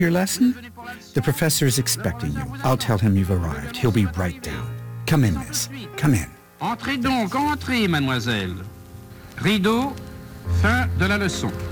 Your lesson? The professor is expecting you. I'll tell him you've arrived. He'll be right down. Come in, miss. Come in. Entrez donc, entrez, mademoiselle. Rideau, fin de la leçon.